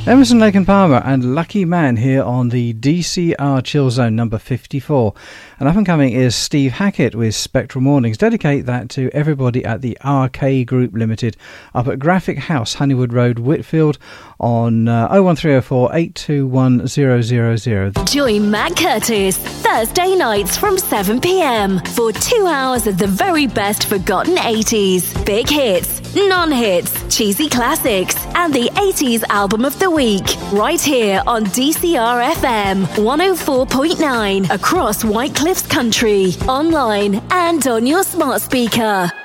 Emerson, Lake and Palmer and Lucky Man here on the DCR Chill Zone number 54. And up and coming is Steve Hackett with Spectral Mornings. Dedicate that to everybody at the RK Group Limited up at Graphic House, Honeywood Road, Whitfield on 01304 821 000. Join Matt Curtis Thursday nights from 7pm for 2 hours of the very best forgotten 80s. Big hits, non-hits, cheesy classics and the 80s album of the week. Right here on DCR FM 104.9 across White Cliffs Country. Online and on your smart speaker.